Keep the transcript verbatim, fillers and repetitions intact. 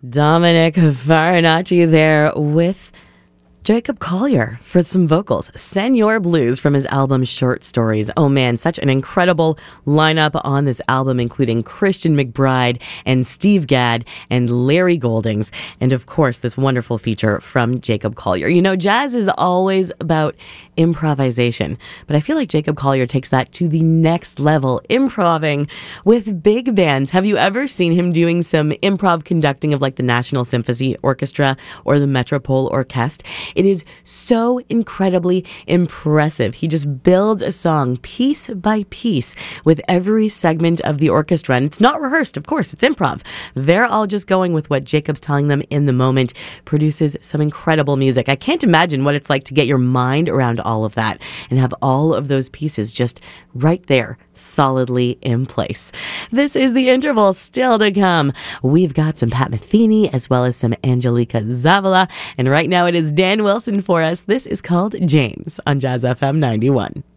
Dominic Farinacci there with Jacob Collier for some vocals. Senor Blues from his album Short Stories. Oh man, such an incredible lineup on this album, including Christian McBride and Steve Gadd and Larry Goldings. And of course, this wonderful feature from Jacob Collier. You know, jazz is always about improvisation, but I feel like Jacob Collier takes that to the next level, improving with big bands. Have you ever seen him doing some improv conducting of like the National Symphony Orchestra or the Metropole Orchestre? It is so incredibly impressive. He just builds a song piece by piece with every segment of the orchestra. And it's not rehearsed, of course, it's improv. They're all just going with what Jacob's telling them in the moment. Produces some incredible music. I can't imagine what it's like to get your mind around all of that and have all of those pieces just right there, solidly in place. This is The Interval, still to come. We've got some Pat Metheny as well as some Angelica Zavala. And right now it is Dan Wilson for us. This is called James on Jazz F M ninety-one.